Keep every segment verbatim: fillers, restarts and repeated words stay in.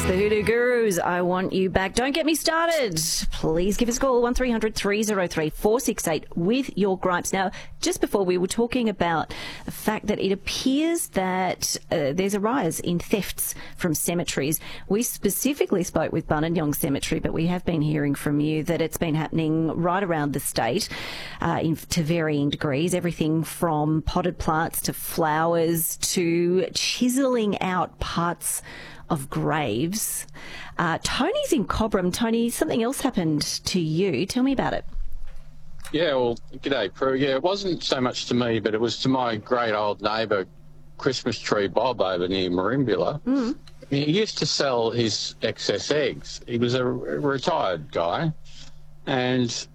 The Hoodoo Gurus, I want you back. Don't get me started. Please give us a call, one three hundred three oh three four six eight, with your gripes. Now, just before we were talking about the fact that it appears that uh, there's a rise in thefts from cemeteries. We specifically spoke with Bunanyong Cemetery, but we have been hearing from you that it's been happening right around the state uh, in, to varying degrees, everything from potted plants to flowers to chiselling out parts of graves. Uh, Tony's in Cobram. Tony, something else happened to you. Tell me about it. Yeah, well, g'day, Prue. Yeah, it wasn't so much to me, but it was to my great old neighbour, Christmas Tree Bob, over near Marimbula. Mm. He used to sell his excess eggs. He was a retired guy, and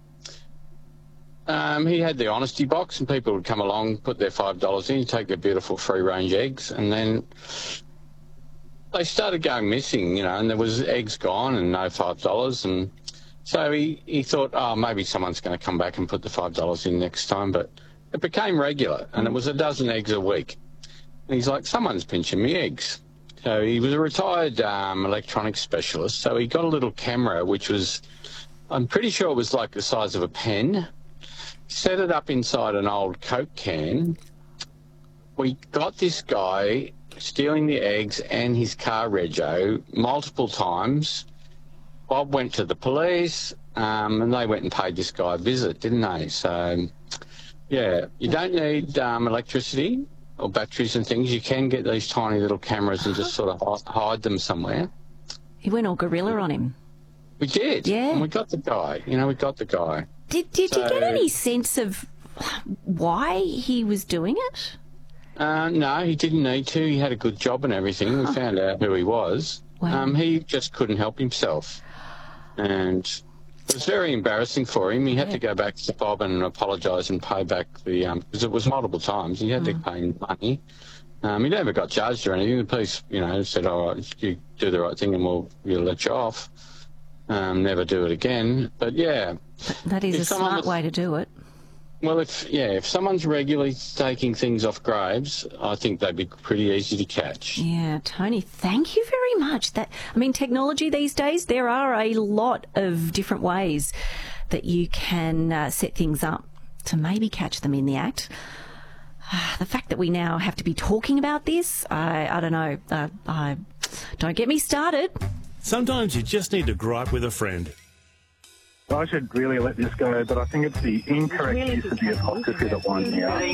um, he had the honesty box, and people would come along, put their five dollars in, take their beautiful free-range eggs, and then they started going missing, you know, and there was eggs gone and no five dollars. And so he, he thought, oh, maybe someone's going to come back and put the five dollars in next time. But it became regular, and it was a dozen eggs a week. And he's like, someone's pinching me eggs. So he was a retired um, electronics specialist. So he got a little camera, which was, I'm pretty sure it was like the size of a pen, set it up inside an old Coke can. We got this guy stealing the eggs and his car rego multiple times. Bob went to the police, um, and they went and paid this guy a visit, didn't they? So, yeah, you don't need um, electricity or batteries and things. You can get these tiny little cameras and just sort of hide them somewhere. He went all gorilla on him. We did. Yeah. And we got the guy. You know, we got the guy. Did, did so, you get any sense of why he was doing it? Uh, no, he didn't need to. He had a good job and everything. We oh. found out who he was. Wow. Um, he just couldn't help himself. And it was very embarrassing for him. He had yeah. to go back to Bob and apologise and pay back the... Because um, it was multiple times. He had mm. to pay money. Um, he never got charged or anything. The police, you know, said, all right, you do the right thing and we'll, we'll let you off. Um, never do it again. But, yeah. That is a smart was, way to do it. Well, if yeah, if someone's regularly taking things off graves, I think they'd be pretty easy to catch. Yeah, Tony, thank you very much. That I mean, technology these days, there are a lot of different ways that you can uh, set things up to maybe catch them in the act. Uh, the fact that we now have to be talking about this, I, I don't know. Uh, I, don't get me started. Sometimes you just need to gripe with a friend. I should really let this go, but I think it's the incorrect really use of the apostrophe that winds me up.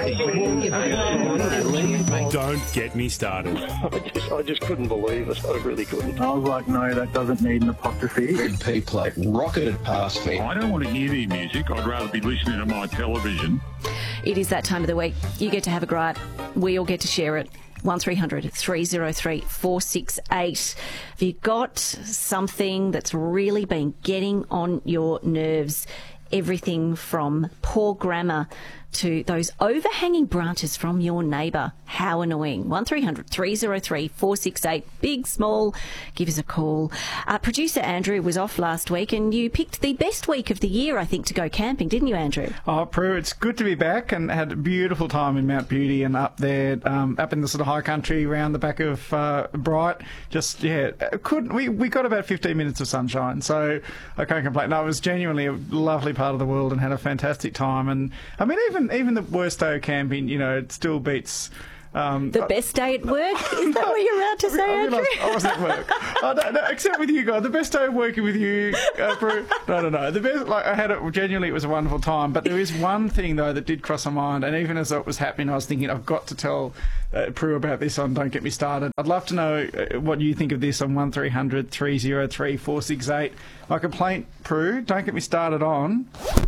Don't get me started. I just, I just couldn't believe it. I really couldn't. I was like, no, that doesn't need an apostrophe. Red P plate rocketed past me. I don't want to hear the music. I'd rather be listening to my television. It is that time of the week. You get to have a gripe. We all get to share it. one three hundred three oh three four six eight. Have you got something that's really been getting on your nerves? Everything from poor grammar to those overhanging branches from your neighbour. How annoying. one three hundred three oh three four six eight. Big, small, give us a call. Uh, producer Andrew was off last week and you picked the best week of the year, I think, to go camping, didn't you, Andrew? Oh, Prue, it's good to be back and had a beautiful time in Mount Beauty and up there, um, up in the sort of high country around the back of uh, Bright. Just, yeah, couldn't, we, we got about fifteen minutes of sunshine, so I can't complain. No, it was genuinely a lovely part of the world and had a fantastic time. And, I mean, even even the worst day of camping, you know, it still beats... Um, the best day at work? Is that what you're allowed to say, I, Andrew? I wasn't at work. Oh, no, no, except with you guys. The best day of working with you, uh, Prue. No, no, no. The best, like, I had it, genuinely, it was a wonderful time. But there is one thing, though, that did cross my mind. And even as it was happening, I was thinking, I've got to tell uh, Prue about this on Don't Get Me Started. I'd love to know uh, what you think of this on one three hundred three oh three four six eight. My complaint, Prue, Don't Get Me Started on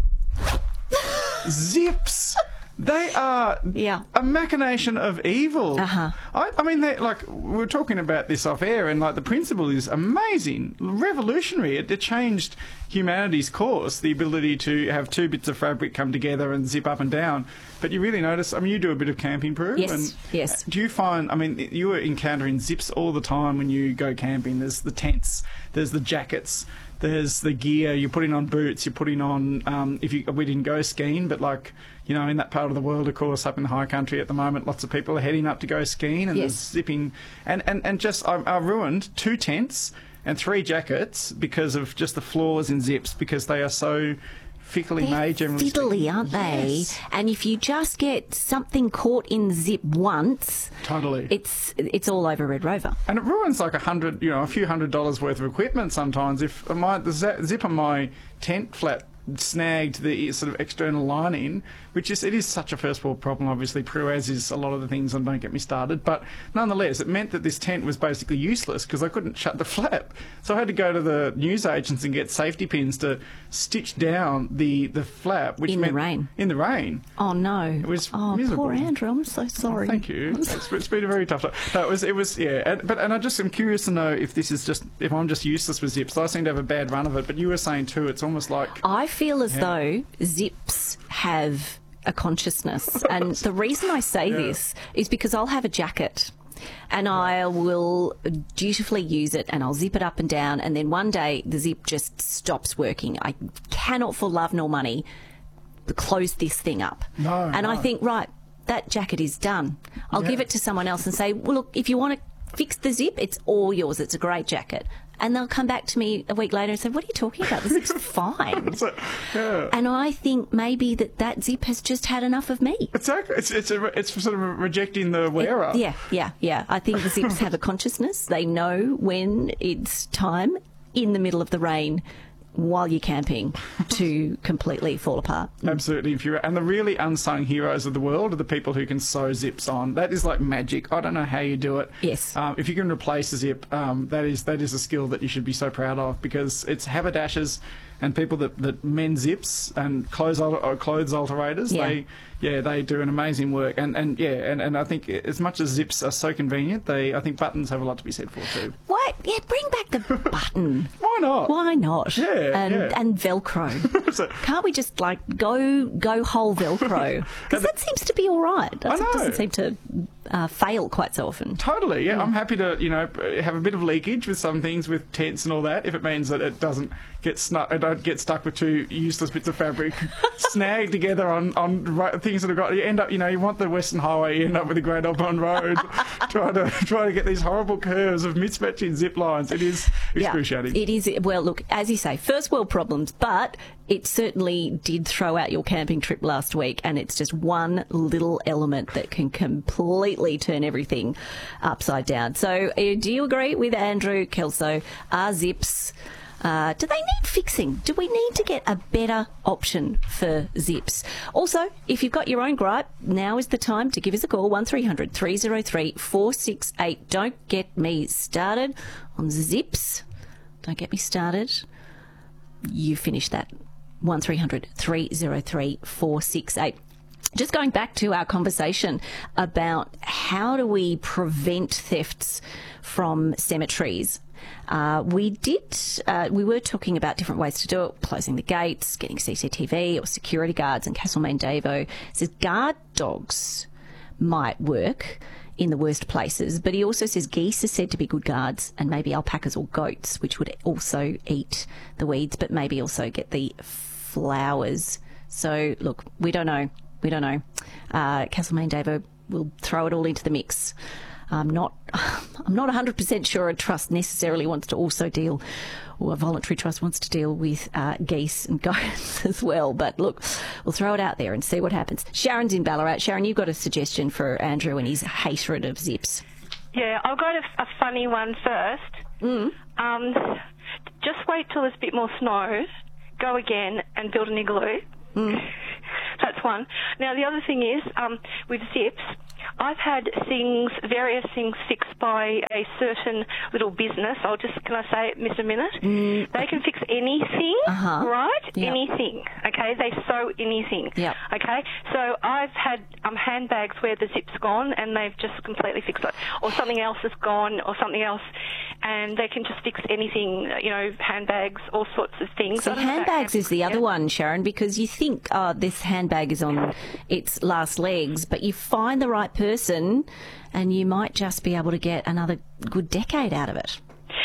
Zips. They are yeah. a machination of evil. Uh-huh. I, I mean, they, like, we were talking about this off air, and like the principle is amazing, revolutionary. It, it changed humanity's course, the ability to have two bits of fabric come together and zip up and down. But you really notice, I mean, you do a bit of camping, Prue. Yes, and yes. Do you find, I mean, you are encountering zips all the time when you go camping. There's the tents, there's the jackets, there's the gear you're putting on boots, you're putting on. Um, if you we didn't go skiing, but like you know, in that part of the world, of course, up in the high country at the moment, lots of people are heading up to go skiing, and Yes. there's zipping, and and and just I, I ruined two tents and three jackets because of just the flaws in zips, because they are so fickly They're made, generally fiddly, speaking. aren't they? Yes. And if you just get something caught in the zip once, Totally. it's it's all over Red Rover. And it ruins like a hundred, you know, a few hundred dollars worth of equipment sometimes. If my the za- zip on my tent flap snagged the sort of external lining, which is it is such a first world problem, obviously, Prue, as is a lot of the things on Don't Get Me Started. But nonetheless, it meant that this tent was basically useless because I couldn't shut the flap. So I had to go to the newsagents and get safety pins to stitch down the, the flap, which In the meant rain. in the rain. Oh no! It was oh miserable. poor Andrew. I'm so sorry. Thank you. It's, it's been a very tough time. No, it was, it was, yeah. And, but and I just am curious to know if this is just if I'm just useless with zips. I seem to have a bad run of it. But you were saying too, it's almost like I feel as Yeah. though zips have a consciousness, and the reason I say Yeah. this is because I'll have a jacket. And I will dutifully use it, and I'll zip it up and down, and then one day the zip just stops working. I cannot, for love nor money, close this thing up. No, and I no. think, right, that jacket is done. I'll Yeah. give it to someone else and say, well, look, if you want to fix the zip, it's all yours. It's a great jacket. And they'll come back to me a week later and say, what are you talking about? The zip's fine. so, yeah. And I think maybe that that zip has just had enough of me. Exactly. It's it's a, it's sort of rejecting the wearer. Yeah, yeah, yeah. I think the zips have a consciousness. They know when it's time in the middle of the rain while you're camping to completely fall apart. Absolutely. If you're, and the really unsung heroes of the world are the people who can sew zips on. That is like magic. I don't know how you do it. Yes. Um, if you can replace a zip, um, that is that is a skill that you should be so proud of, because it's haberdashers and people that, that mend zips and clothes alter, clothes alterators. Yeah. They yeah they do an amazing work. And, and yeah and, and I think as much as zips are so convenient, they I think buttons have a lot to be said for too. What? Yeah, bring back the button. Why not? Why not? Yeah, and yeah. and Velcro. So- Can't we just like go go whole Velcro? Because that seems to be all right. It I know. doesn't seem to uh, fail quite so often. Totally, yeah. I'm happy to, you know, have a bit of leakage with some things with tents and all that, if it means that it doesn't get stuck. I don't get stuck with two useless bits of fabric snagged together on on ro- things that have got. You end up, you know, you want the Western Highway, you end up with the Great Albon Road, trying to try to get these horrible curves of mismatching zip lines. It is excruciating. Yeah, it is. Well, look, as you say, first world problems, but it certainly did throw out your camping trip last week, and it's just one little element that can completely turn everything upside down. So, uh, do you agree with Andrew Kelso? Are zips? Uh, do they need fixing? Do we need to get a better option for zips? Also, if you've got your own gripe, now is the time to give us a call, one three hundred three oh three four six eight. Don't get me started on zips. Don't get me started. You finish that. one three hundred three oh three four six eight. Just going back to our conversation about how do we prevent thefts from cemeteries. Uh, we did, uh, we were talking about different ways to do it, closing the gates, getting C C T V or security guards, and Castlemaine Davo says guard dogs might work in the worst places, but he also says geese are said to be good guards, and maybe alpacas or goats, which would also eat the weeds, but maybe also get the flowers. So, look, we don't know. We don't know. Uh, Castlemaine Davo will throw it all into the mix. I'm not, I'm not one hundred percent sure a trust necessarily wants to also deal, or a voluntary trust wants to deal with uh, geese and goats as well. But look, we'll throw it out there and see what happens. Sharon's in Ballarat. Sharon, you've got a suggestion for Andrew and his hatred of zips. Yeah, I'll go to a funny one first. Mm. Um, just wait till there's a bit more snow, go again and build an igloo. Mm. That's one. Now, the other thing is, um, with zips, I've had things, various things fixed by a certain little business. I'll just, can I say it, Miss a minute? Mm. They can fix anything, Uh-huh. right? Yep. Anything, okay? They sew anything, Yep. okay? So I've had um, handbags where the zip's gone and they've just completely fixed it. Or something else is gone or something else, and they can just fix anything, you know, handbags, all sorts of things. So I don't know about handbags is the yeah. other one, Sharon, because you think, oh, this handbag is on its last legs, but you find the right person and you might just be able to get another good decade out of it.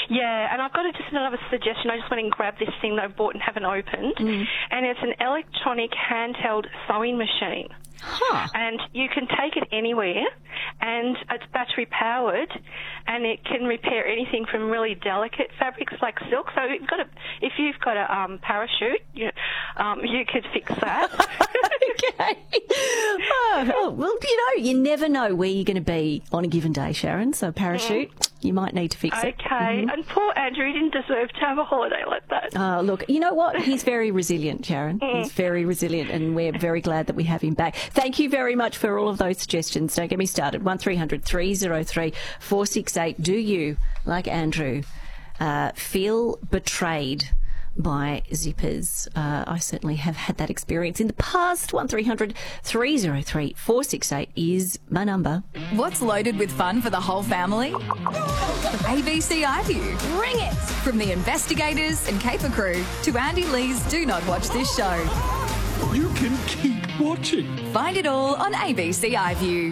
Yeah, and I've got a, just another suggestion. I just went and grabbed this thing that I bought and haven't opened, Mm. and it's an electronic handheld sewing machine. Huh. And you can take it anywhere, and it's battery powered, and it can repair anything from really delicate fabrics like silk. So you've got a, if you've got a um, parachute, you, um, you could fix that. Okay. Oh, oh, well, you know, you never know where you're going to be on a given day, Sharon. So parachute, mm. you might need to fix okay. it. Okay. Mm-hmm. And poor Andrew, he didn't deserve to have a holiday like that. Oh, look, you know what? He's very resilient, Sharon. Mm. He's very resilient, and we're very glad that we have him back. Thank you very much for all of those suggestions. Don't get me started. one three hundred three oh three four six eight. Do you, like Andrew, uh, feel betrayed by zippers? Uh, I certainly have had that experience in the past. one three hundred three oh three four six eight is my number. What's loaded with fun for the whole family? A B C iView. Ring it! From the investigators and caper crew to Andy Lee's Do Not Watch This Show. You can keep watching. Find it all on A B C iView.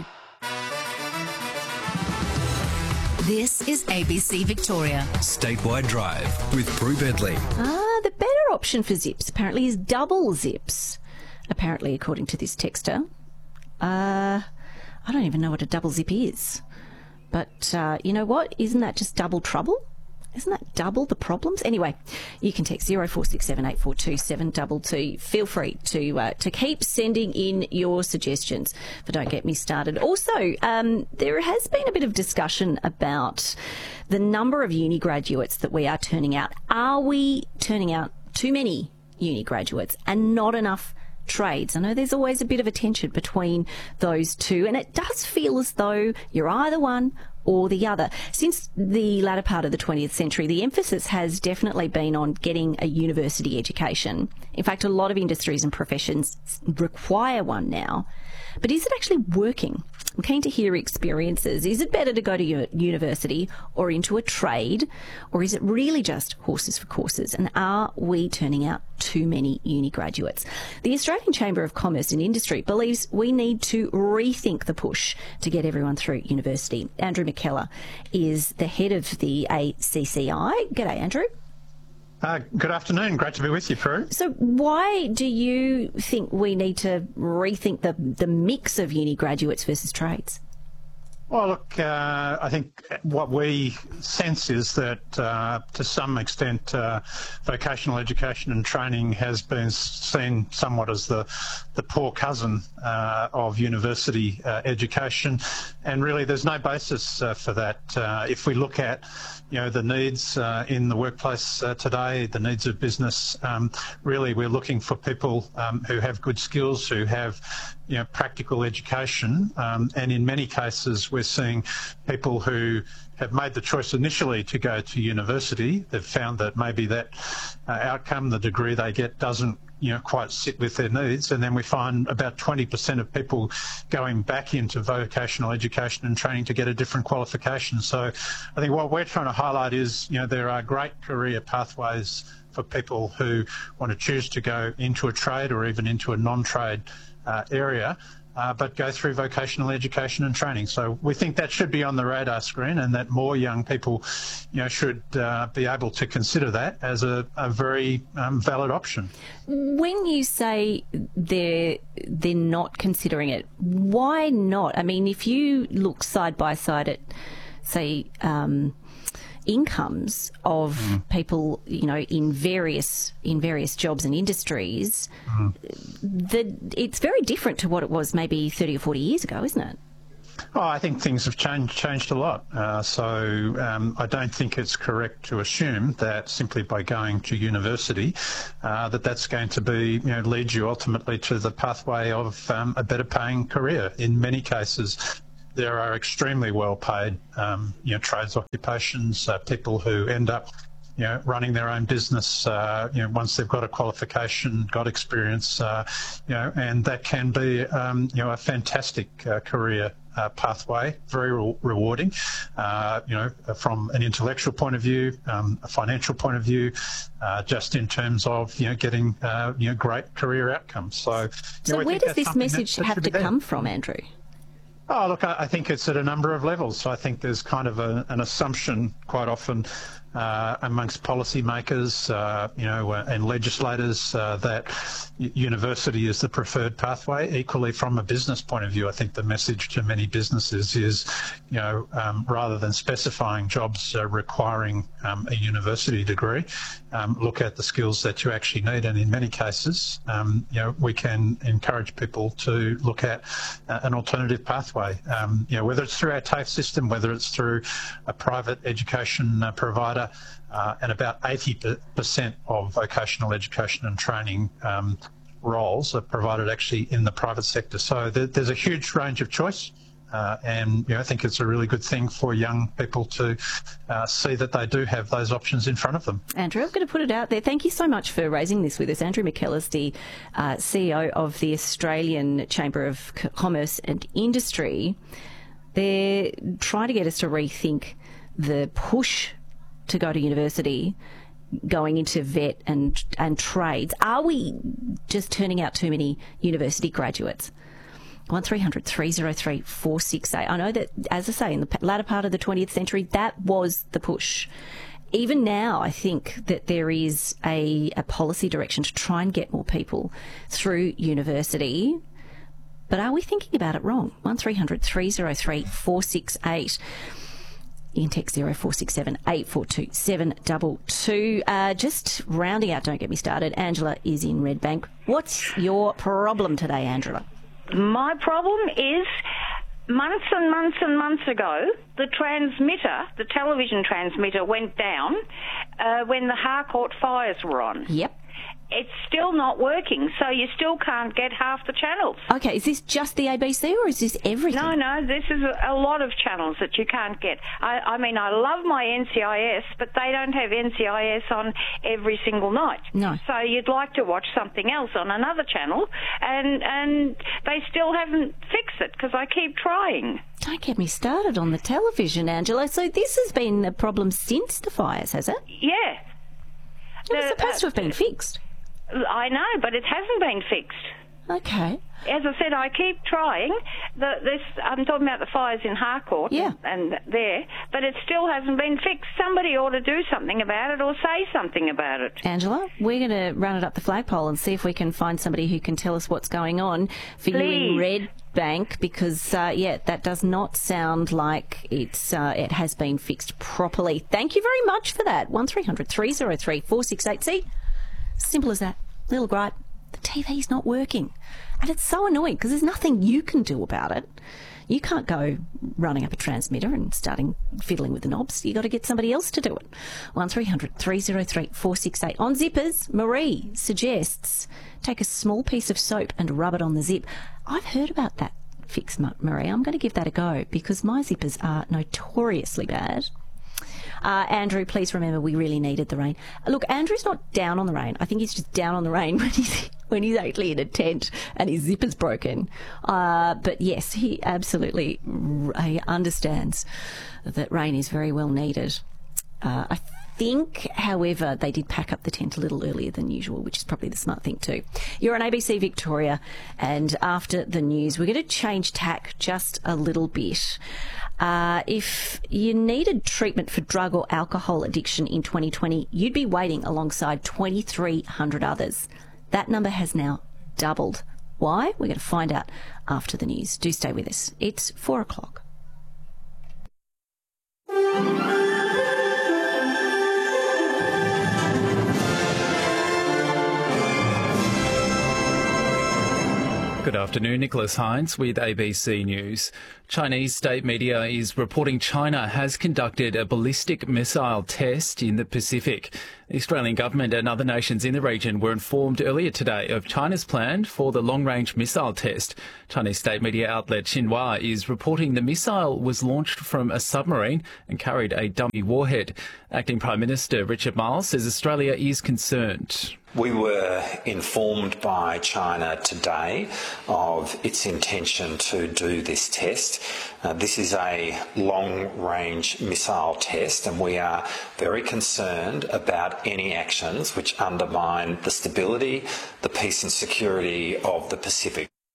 This is A B C Victoria. Statewide Drive with Prue Bedley. Ah, the better option for zips apparently is double zips. Apparently, according to this texter. Uh, I don't even know what a double zip is. But uh, you know what? Isn't that just double trouble? Isn't that double the problems? Anyway, you can text zero four six seven eight four two seven two two. Feel free to uh, to keep sending in your suggestions, but don't get me started. Also, um, there has been a bit of discussion about the number of uni graduates that we are turning out. Are we turning out too many uni graduates and not enough trades? I know there's always a bit of a tension between those two, and it does feel as though you're either one or the other. Since the latter part of the twentieth century, the emphasis has definitely been on getting a university education. In fact, a lot of industries and professions require one now. But is it actually working? I'm keen to hear experiences. Is it better to go to u- university or into a trade, or is it really just horses for courses? And are we turning out too many uni graduates? The Australian Chamber of Commerce and Industry believes we need to rethink the push to get everyone through university. Andrew McKellar is the head of the A C C I. G'day, Andrew. Uh, good afternoon. Great to be with you, Prue. So why do you think we need to rethink the, the mix of uni graduates versus trades? Well, look, uh, I think what we sense is that uh, to some extent uh, vocational education and training has been seen somewhat as the, the poor cousin uh, of university uh, education, and really there's no basis uh, for that. Uh, if we look at you know, the needs uh, in the workplace uh, today, the needs of business, um, really we're looking for people um, who have good skills, who have you know, practical education, um, and in many cases we're seeing people who have made the choice initially to go to university. They've found that maybe that uh, outcome, the degree they get, doesn't you know, quite sit with their needs, and then we find about twenty percent of people going back into vocational education and training to get a different qualification. So I think what we're trying to highlight is, you know, there are great career pathways for people who want to choose to go into a trade or even into a non-trade uh, area, uh, but go through vocational education and training. So we think that should be on the radar screen, and that more young people, you know, should uh, be able to consider that as a, a very um, valid option. When you say they're they're not considering it, why not? I mean, if you look side by side at, say, um, incomes of mm. people, you know, in various in various jobs and industries, mm. the, it's very different to what it was maybe thirty or forty years ago, isn't it? Oh, I think things have changed changed a lot. Uh, so um, I don't think it's correct to assume that simply by going to university, uh, that that's going to be, you know, lead you ultimately to the pathway of um, a better paying career. In many cases, there are extremely well-paid, um, you know, trades occupations, uh, people who end up, you know, running their own business, uh, you know, once they've got a qualification, got experience, uh, you know, and that can be, um, you know, a fantastic uh, career uh, pathway, very re- rewarding, uh, you know, from an intellectual point of view, um, a financial point of view, uh, just in terms of, you know, getting, uh, you know, great career outcomes. So, you so know, where does this message that, that have to come from, Andrew? Oh, look, I think it's at a number of levels. So I think there's kind of a, an assumption quite often uh, amongst policymakers, uh, you know, uh, and legislators uh, that university is the preferred pathway. Equally, from a business point of view, I think the message to many businesses is, you know, um, rather than specifying jobs uh, requiring um, a university degree, um, look at the skills that you actually need. And in many cases, um, you know, we can encourage people to look at uh, an alternative pathway. Um, you know, whether it's through our TAFE system, whether it's through a private education uh, provider. Uh, and about eighty percent of vocational education and training um, roles are provided actually in the private sector. So there, there's a huge range of choice, uh, and you know, I think it's a really good thing for young people to uh, see that they do have those options in front of them. Andrew, I'm going to put it out there. Thank you so much for raising this with us. Andrew McKellis, the uh, C E O of the Australian Chamber of Commerce and Industry. They're trying to get us to rethink the push to go to university, going into vet and and trades. Are we just turning out too many university graduates? one three hundred three oh three four six eight. I know that, as I say, in the latter part of the twentieth century, that was the push. Even now, I think that there is a, a policy direction to try and get more people through university. But are we thinking about it wrong? one three hundred three oh three four six eight. You can text zero four six seven eight four two seven two two. Uh, just rounding out, don't get me started, Angela is in Redbank. What's your problem today, Angela? My problem is months and months and months ago, the transmitter, the television transmitter, went down uh, when the Harcourt fires were on. Yep. It's still not working, so you still can't get half the channels. Okay, is this just the A B C or is this everything? No, no, this is a, a lot of channels that you can't get. I, I mean, I love my N C I S, but they don't have N C I S on every single night. No. So you'd like to watch something else on another channel, and and they still haven't fixed it because I keep trying. Don't get me started on the television, Angela. So this has been a problem since the fires, has it? Yeah. It was The, supposed uh, to have been fixed. I know, but it hasn't been fixed. Okay. As I said, I keep trying. The, this I'm talking about the fires in Harcourt yeah. and, and there, but it still hasn't been fixed. Somebody ought to do something about it or say something about it. Angela, we're going to run it up the flagpole and see if we can find somebody who can tell us what's going on for Please. you in Redbank, because, uh, yeah, that does not sound like it's uh, it has been fixed properly. Thank you very much for that. one three hundred three oh three four six eight. See? Simple as that. Little gripe. The T V's not working. And it's so annoying because there's nothing you can do about it. You can't go running up a transmitter and starting fiddling with the knobs. You've got to get somebody else to do it. one three hundred three oh three four six eight. On zippers, Marie suggests take a small piece of soap and rub it on the zip. I've heard about that fix, Marie. I'm going to give that a go because my zippers are notoriously bad. Uh, Andrew, please remember we really needed the rain. Look, Andrew's not down on the rain. I think he's just down on the rain when he's when he's actually in a tent and his zipper's broken. Uh, but yes, he absolutely he understands that rain is very well needed. Uh, I think, however, they did pack up the tent a little earlier than usual, which is probably the smart thing too. You're on A B C Victoria, and after the news, we're going to change tack just a little bit. Uh, if you needed treatment for drug or alcohol addiction in twenty twenty, you'd be waiting alongside twenty-three hundred others. That number has now doubled. Why? We're going to find out after the news. Do stay with us. It's four o'clock. Good afternoon, Nicholas Hines with A B C News. Chinese state media is reporting China has conducted a ballistic missile test in the Pacific. The Australian government and other nations in the region were informed earlier today of China's plan for the long-range missile test. Chinese state media outlet Xinhua is reporting the missile was launched from a submarine and carried a dummy warhead. Acting Prime Minister Richard Marles says Australia is concerned. We were informed by China today of its intention to do this test. Uh, this is a long-range missile test, and we are very concerned about any actions which undermine the stability, the peace and security of the Pacific.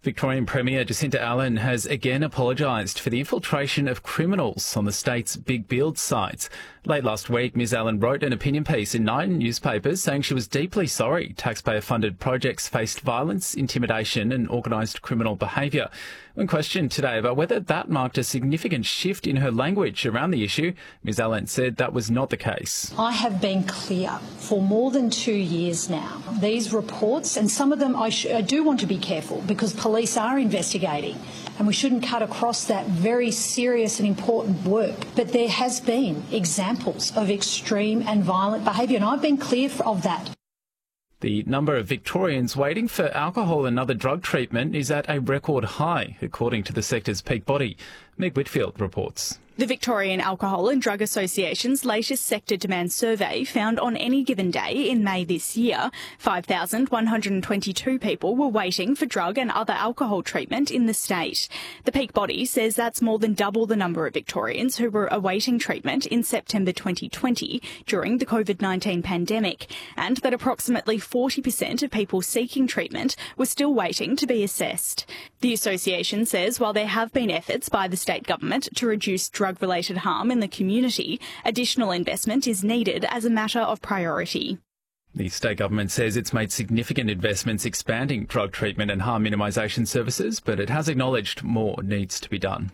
Victorian Premier Jacinta Allen has again apologised for the infiltration of criminals on the state's big build sites. Late last week, Ms Allen wrote an opinion piece in nine newspapers saying she was deeply sorry taxpayer-funded projects faced violence, intimidation and organised criminal behaviour. When questioned today about whether that marked a significant shift in her language around the issue, Ms Allen said that was not the case. I have been clear for more than two years now. These reports, and some of them I, sh- I do want to be careful because police are investigating and we shouldn't cut across that very serious and important work. But there has been examples of extreme and violent behaviour, and I've been clear of that. The number of Victorians waiting for alcohol and other drug treatment is at a record high, according to the sector's peak body. Meg Whitfield reports. The Victorian Alcohol and Drug Association's latest sector demand survey found on any given day in May this year, five thousand one hundred twenty-two people were waiting for drug and other alcohol treatment in the state. The peak body says that's more than double the number of Victorians who were awaiting treatment in September twenty twenty during the COVID nineteen pandemic, and that approximately forty percent of people seeking treatment were still waiting to be assessed. The association says while there have been efforts by the state government to reduce drug-related harm in the community, additional investment is needed as a matter of priority. The state government says it's made significant investments expanding drug treatment and harm minimisation services, but it has acknowledged more needs to be done.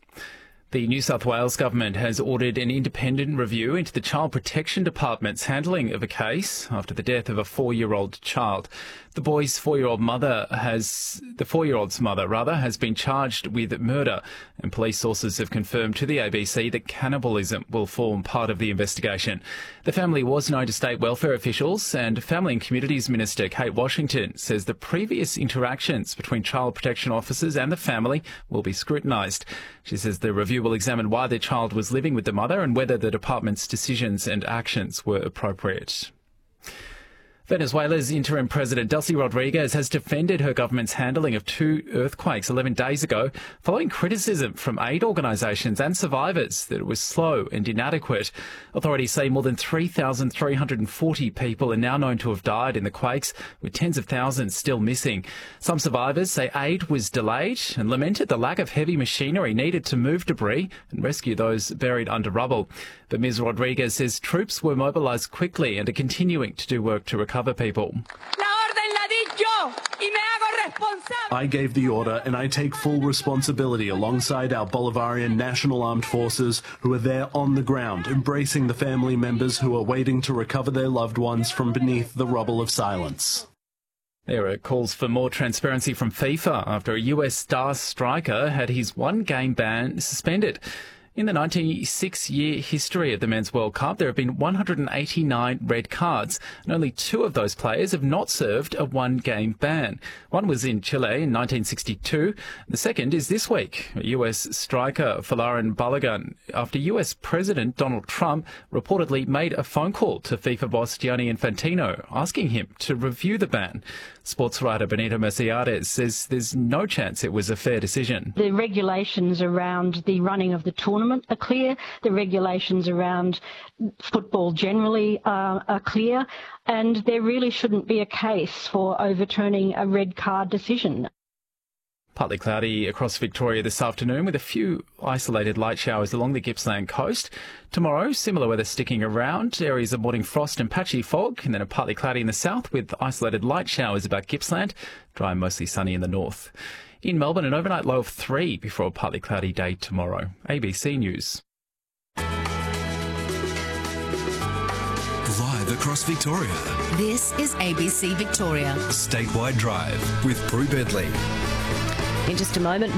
The New South Wales government has ordered an independent review into the Child Protection Department's handling of a case after the death of a four-year-old child. The boy's four-year-old mother has, the four-year-old's mother rather, has been charged with murder, and police sources have confirmed to the A B C that cannibalism will form part of the investigation. The family was known to state welfare officials, and Family and Communities Minister Kate Washington says the previous interactions between child protection officers and the family will be scrutinised. She says the review will examine why the child was living with the mother and whether the department's decisions and actions were appropriate. Venezuela's interim president, Delcy Rodriguez, has defended her government's handling of two earthquakes eleven days ago, following criticism from aid organisations and survivors that it was slow and inadequate. Authorities say more than three thousand three hundred forty people are now known to have died in the quakes, with tens of thousands still missing. Some survivors say aid was delayed and lamented the lack of heavy machinery needed to move debris and rescue those buried under rubble. But Miz Rodriguez says troops were mobilised quickly and are continuing to do work to recover people. I gave the order and I take full responsibility alongside our Bolivarian National Armed Forces who are there on the ground, embracing the family members who are waiting to recover their loved ones from beneath the rubble of silence. There are calls for more transparency from FIFA after a U S star striker had his one-game ban suspended. In the ninety-six year history of the Men's World Cup, there have been one hundred eighty-nine red cards, and only two of those players have not served a one-game ban. One was in Chile in nineteen sixty-two. The second is this week. U S striker Folarin Balogun, after U S President Donald Trump reportedly made a phone call to FIFA boss Gianni Infantino, asking him to review the ban. Sports writer Benito Merciades says there's no chance it was a fair decision. The regulations around the running of the tournament are clear. The regulations around football generally uh, are clear. And there really shouldn't be a case for overturning a red card decision. Partly cloudy across Victoria this afternoon with a few isolated light showers along the Gippsland coast. Tomorrow, similar weather sticking around, areas of morning frost and patchy fog, and then a partly cloudy in the south with isolated light showers about Gippsland, dry and mostly sunny in the north. In Melbourne, an overnight low of three before a partly cloudy day tomorrow. A B C News. Live across Victoria. This is A B C Victoria. Statewide Drive with Prue Bedley. In just a moment,